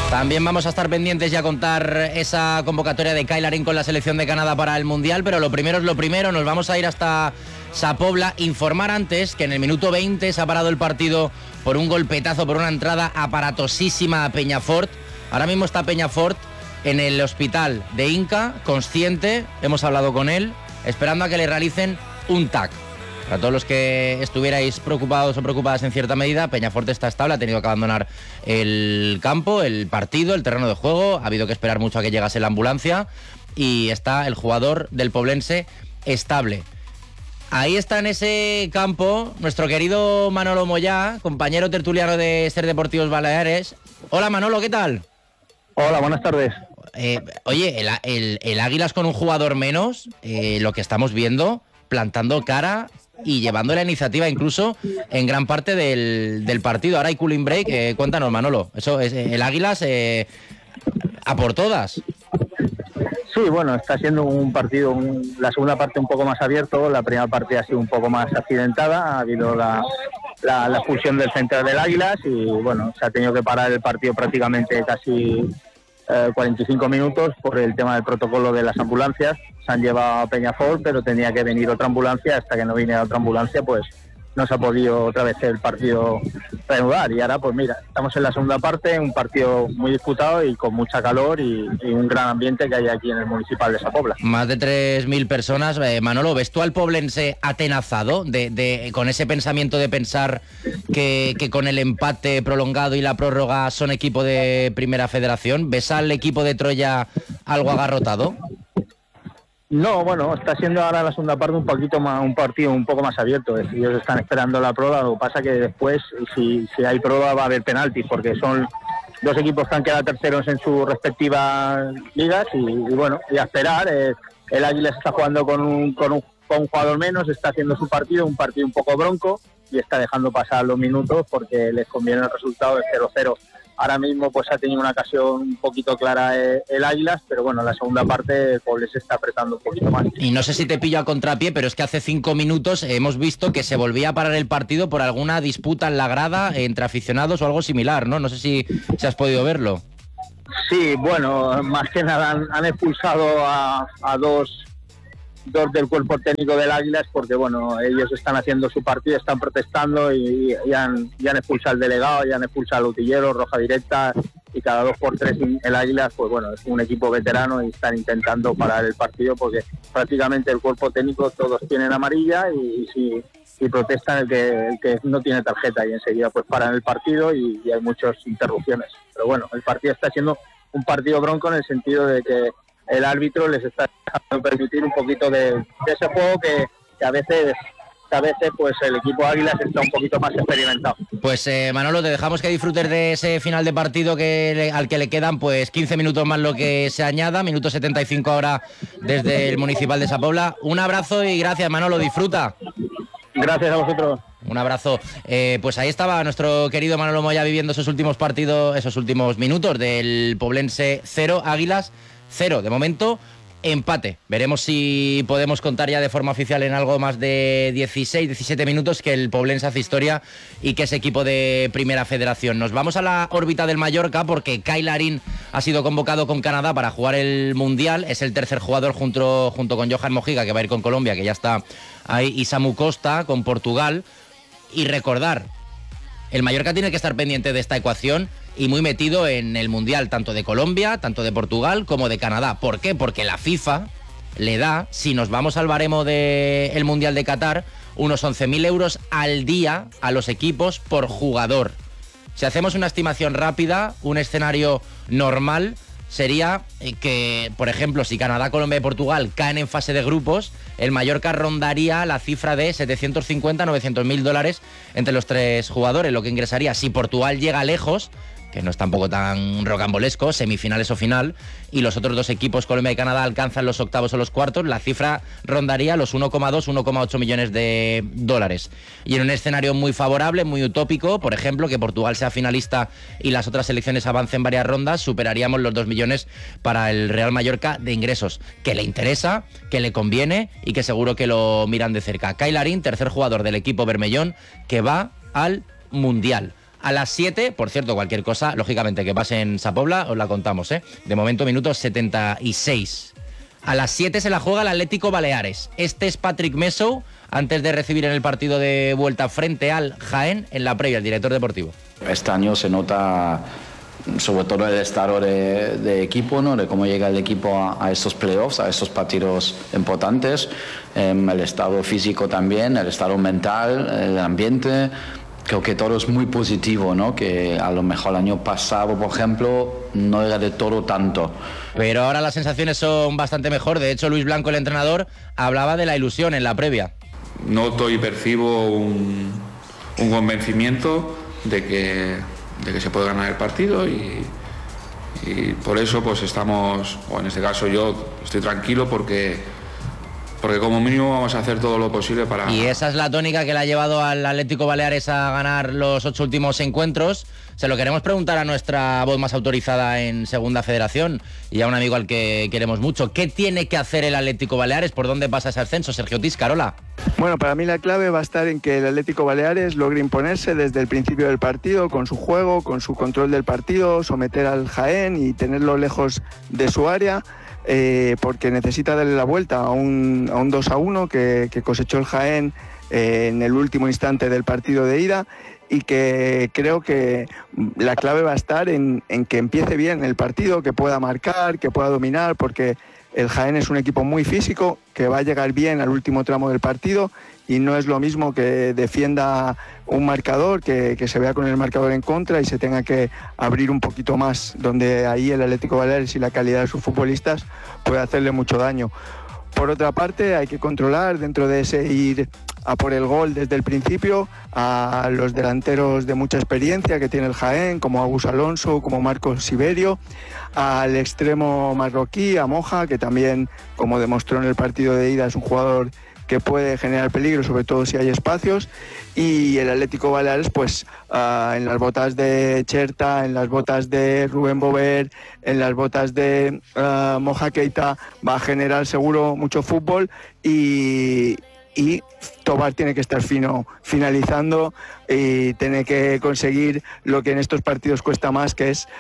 También vamos a estar pendientes y a contar esa convocatoria de Kyle Larin con la selección de Canadá para el Mundial, pero lo primero es lo primero, nos vamos a ir hasta Sa Pobla. Informar antes que en el minuto 20 se ha parado el partido por un golpetazo, por una entrada aparatosísima a Peñafort. Ahora mismo está Peñafort en el hospital de Inca, consciente, hemos hablado con él, esperando a que le realicen un TAC. Para todos los que estuvierais preocupados o preocupadas en cierta medida, Peñafort está estable, ha tenido que abandonar el campo, el partido, el terreno de juego, ha habido que esperar mucho a que llegase la ambulancia y está el jugador del Poblense estable. Ahí está en ese campo nuestro querido Manolo Moyá, compañero tertuliano de Ser Deportivos Baleares. Hola Manolo, ¿qué tal? Hola, buenas tardes. Oye, el Águilas con un jugador menos, lo que estamos viendo, plantando cara y llevando la iniciativa incluso en gran parte del partido. Ahora hay cooling break. Cuéntanos, Manolo. Eso es el Águilas a por todas. Sí, bueno, está siendo un partido, la segunda parte un poco más abierto, la primera parte ha sido un poco más accidentada, ha habido la expulsión del central del Águilas y bueno, se ha tenido que parar el partido prácticamente casi 45 minutos por el tema del protocolo de las ambulancias. Se han llevado a Peñafort, pero tenía que venir otra ambulancia, hasta que no viniera otra ambulancia pues no se ha podido otra vez el partido reanudar. Y ahora pues mira, estamos en la segunda parte, un partido muy disputado y con mucha calor y un gran ambiente que hay aquí en el municipal de Sa Pobla. Más de 3.000 personas. Manolo, ¿ves tú al poblense atenazado con ese pensamiento de pensar que con el empate prolongado y la prórroga son equipo de Primera Federación? ¿Ves al equipo de Troya algo agarrotado? No, bueno, está siendo ahora la segunda parte un partido un poco más abierto. Ellos están esperando la prueba, lo que pasa que después, si hay prueba, va a haber penaltis, porque son dos equipos que han quedado terceros en sus respectivas ligas y bueno, y a esperar. El Águilas está jugando con un jugador menos, está haciendo su partido, un partido un poco bronco y está dejando pasar los minutos porque les conviene el resultado de 0-0. Ahora mismo pues ha tenido una ocasión un poquito clara el Águilas, pero bueno, en la segunda parte el Poblense está apretando un poquito más. Y no sé si te pillo a contrapié, pero es que hace 5 minutos hemos visto que se volvía a parar el partido por alguna disputa en la grada entre aficionados o algo similar, ¿no? No sé si has podido verlo. Sí, bueno, más que nada han expulsado a dos del cuerpo técnico del Águilas porque bueno, ellos están haciendo su partido, están protestando y han expulsado al delegado, y han expulsado al utillero, roja directa, y cada 2 por 3 el Águilas, pues bueno, es un equipo veterano y están intentando parar el partido porque prácticamente el cuerpo técnico todos tienen amarilla y si protestan el que no tiene tarjeta y enseguida pues paran el partido y hay muchas interrupciones. Pero bueno, el partido está siendo un partido bronco en el sentido de que el árbitro les está dejando permitir un poquito de ese juego que a veces pues el equipo Águilas está un poquito más experimentado. Pues Manolo, te dejamos que disfrutes de ese final de partido al que le quedan pues 15 minutos más lo que se añada, minuto 75 ahora desde el Municipal de Sa Pobla. Un abrazo y gracias, Manolo, disfruta. Gracias a vosotros. Un abrazo. Pues ahí estaba nuestro querido Manolo Moya viviendo esos últimos minutos del Poblense 0, Águilas 0. De momento, empate. Veremos si podemos contar ya de forma oficial en algo más de 16-17 minutos que el Poblense hace historia y que es equipo de Primera Federación. Nos vamos a la órbita del Mallorca porque Kyle Larin ha sido convocado con Canadá para jugar el Mundial. Es el tercer jugador junto con Johan Mojica, que va a ir con Colombia, que ya está ahí, y Samu Costa con Portugal. Y recordar, el Mallorca tiene que estar pendiente de esta ecuación y muy metido en el Mundial, tanto de Colombia, tanto de Portugal como de Canadá. ¿Por qué? Porque la FIFA le da, si nos vamos al baremo del Mundial de Qatar, unos 11.000 euros al día a los equipos por jugador. Si hacemos una estimación rápida, un escenario normal sería que, por ejemplo, si Canadá, Colombia y Portugal caen en fase de grupos, el Mallorca rondaría la cifra de 750-900.000 dólares entre los 3 jugadores, lo que ingresaría. Si Portugal llega lejos, que no es tampoco tan rocambolesco, semifinales o final, y los otros 2 equipos, Colombia y Canadá, alcanzan los octavos o los cuartos, la cifra rondaría los 1,2-1,8 millones de dólares. Y en un escenario muy favorable, muy utópico, por ejemplo, que Portugal sea finalista y las otras selecciones avancen varias rondas, superaríamos los 2 millones para el Real Mallorca de ingresos, que le interesa, que le conviene y que seguro que lo miran de cerca. Kyle Larin, tercer jugador del equipo bermellón, que va al Mundial. A las 7, por cierto, cualquier cosa, lógicamente, que pase en Sa Pobla, os la contamos, ¿eh? De momento, minuto 76. A las 7 se la juega el Atlético Baleares. Este es Patrick Messou, antes de recibir en el partido de vuelta frente al Jaén, en la previa, el director deportivo. Este año se nota sobre todo el estado de equipo, ¿no? De cómo llega el equipo a estos playoffs, a estos partidos importantes, el estado físico también, el estado mental, el ambiente. Creo que todo es muy positivo, ¿no? Que a lo mejor el año pasado, por ejemplo, no era de todo tanto. Pero ahora las sensaciones son bastante mejor. De hecho, Luis Blanco, el entrenador, hablaba de la ilusión en la previa. Noto y percibo un convencimiento de que se puede ganar el partido y por eso pues estamos, o en este caso yo estoy tranquilo porque como mínimo vamos a hacer todo lo posible para... Y esa es la tónica que le ha llevado al Atlético Baleares a ganar los 8 últimos encuentros. Se lo queremos preguntar a nuestra voz más autorizada en Segunda Federación y a un amigo al que queremos mucho. ¿Qué tiene que hacer el Atlético Baleares? ¿Por dónde pasa ese ascenso? Sergio Tiscarola. Bueno, para mí la clave va a estar en que el Atlético Baleares logre imponerse desde el principio del partido, con su juego, con su control del partido, someter al Jaén y tenerlo lejos de su área. Porque necesita darle la vuelta a un 2-1 que cosechó el Jaén en el último instante del partido de ida, y que creo que la clave va a estar en que empiece bien el partido, que pueda marcar, que pueda dominar, porque el Jaén es un equipo muy físico, que va a llegar bien al último tramo del partido, y no es lo mismo que defienda un marcador, que se vea con el marcador en contra y se tenga que abrir un poquito más, donde ahí el Atlético Baleares y la calidad de sus futbolistas puede hacerle mucho daño. Por otra parte, hay que controlar dentro de ese ir a por el gol desde el principio a los delanteros de mucha experiencia que tiene el Jaén, como Agus Alonso, como Marcos Siberio, al extremo marroquí, a Moja, que también, como demostró en el partido de ida, es un jugador que puede generar peligro, sobre todo si hay espacios, y el Atlético Baleares, pues en las botas de Cherta, en las botas de Rubén Bover, en las botas de Moja Keita, va a generar seguro mucho fútbol y Tobar tiene que estar fino finalizando y tiene que conseguir lo que en estos partidos cuesta más, que es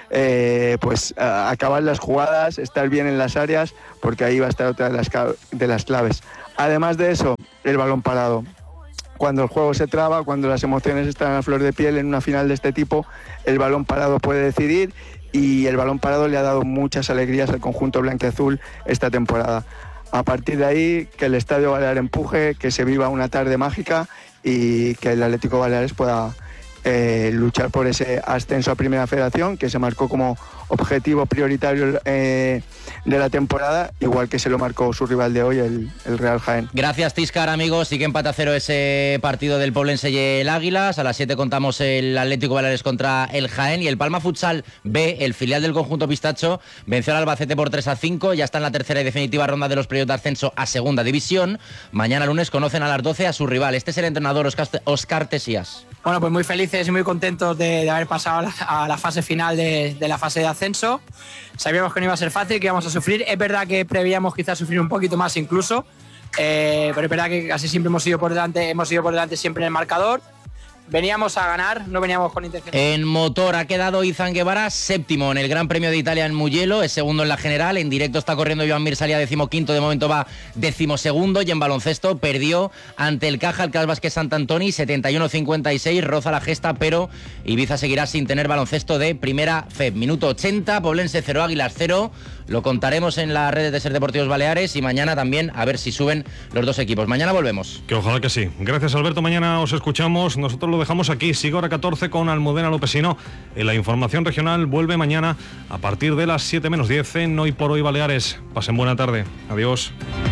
acabar las jugadas, estar bien en las áreas, porque ahí va a estar otra de las claves. Además de eso, el balón parado. Cuando el juego se traba, cuando las emociones están a flor de piel en una final de este tipo, el balón parado puede decidir, y el balón parado le ha dado muchas alegrías al conjunto blanquiazul esta temporada. A partir de ahí, que el Estadio Balear empuje, que se viva una tarde mágica y que el Atlético Baleares pueda luchar por ese ascenso a Primera Federación, que se marcó como objetivo prioritario de la temporada, igual que se lo marcó su rival de hoy, el Real Jaén. Gracias, Tiscar, amigos. Sigue empate a 0 ese partido del Poblense y el Águilas. A las 7 contamos el Atlético Baleares contra el Jaén, y el Palma Futsal B, el filial del conjunto Pistacho, venció al Albacete por 3-5. Ya está en la tercera y definitiva ronda de los playoffs de ascenso a Segunda División. Mañana lunes conocen a las 12 a su rival. Este es el entrenador Óscar Tesías. Bueno, pues muy felices y muy contentos de haber pasado a la fase final de la fase de ascenso. Sabíamos que no iba a ser fácil, que íbamos a sufrir. Es verdad que prevíamos quizás sufrir un poquito más incluso, pero es verdad que casi siempre hemos ido por delante siempre en el marcador. Veníamos a ganar, no veníamos con intención. En motor ha quedado Izan Guevara séptimo en el Gran Premio de Italia en Mugello, es segundo en la general. En directo está corriendo Joan Mir, salía 15º, de momento va 12º. Y en baloncesto perdió ante el Caja el Cas Basket Sant Antoni 71-56, roza la gesta, pero Ibiza seguirá sin tener baloncesto de Primera FEB. Minuto 80, Poblense 0, Águilas 0. Lo contaremos en las redes de Ser Deportivos Baleares, y mañana también a ver si suben los dos equipos. Mañana volvemos. Que ojalá que sí. Gracias, Alberto. Mañana os escuchamos. Nosotros lo dejamos aquí. Sigue hora 14 con Almudena Lopesino. En la información regional vuelve mañana a partir de las 7 menos 10 en Hoy por Hoy Baleares. Pasen buena tarde. Adiós.